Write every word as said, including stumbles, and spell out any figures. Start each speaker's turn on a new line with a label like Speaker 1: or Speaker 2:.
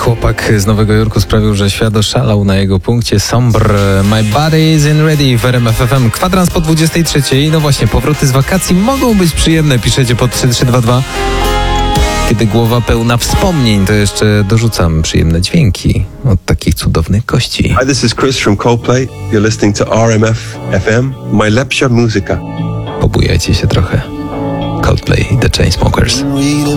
Speaker 1: chłopak z Nowego Jorku sprawił, że świat oszalał na jego punkcie. Sombre, My Body is in Ready w R M F F M. Kwadrans po dwudziestej trzeciej. No właśnie, powroty z wakacji mogą być przyjemne, piszecie pod trzy trzy dwa dwa. Kiedy głowa pełna wspomnień, to jeszcze dorzucam przyjemne dźwięki od takich cudownych gości.
Speaker 2: Hi, this is Chris from Coldplay. You're listening to R M F F M. Najlepsza muzyka.
Speaker 1: Pobujajcie się trochę. Coldplay, The Chainsmokers.